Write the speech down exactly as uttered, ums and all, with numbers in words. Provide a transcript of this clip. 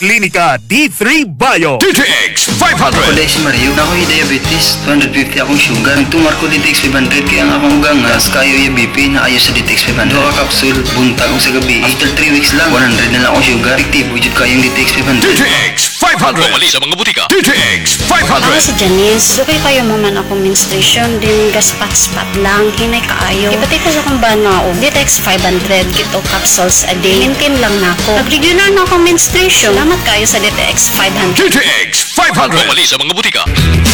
Klinika D three Bio. D T X five Ako hundred. dahil si Mario, na ako'y diabetes, two fifty akong sugar. Nagtumar ko D T X five hundred, kaya nga akong gangas, kayo yung B P na ayos sa D T X five hundred. Doha kapsul, buntag ko sa gabi. After three weeks lang, one hundred na lang akong sugar. Efektibo jud kayong D T X five D hundred. T X five hundred. Pumali sa mga butika. D T X five Ako hundred. si Janice. Lugay kayo mo man ako menstruation, din gaspat-spat lang, hinay kaayo. Ipatay ko sa kong banao, D T X five hundred, kito capsules a day. Maintain lang na ako. Nag-regular na ako menstruation. Salamat kayo sa D T X five hundred. D T X five hundred. Pumali sa mga butika.